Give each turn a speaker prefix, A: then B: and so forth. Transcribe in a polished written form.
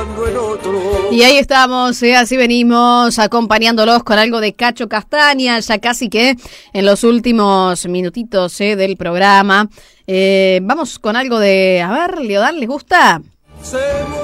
A: pensando en otro.
B: Y ahí estamos, así venimos acompañándolos con algo de Cacho Castaña, ya casi que en los últimos minutitos del programa. Vamos con algo de, a ver, Leodán, ¿les gusta?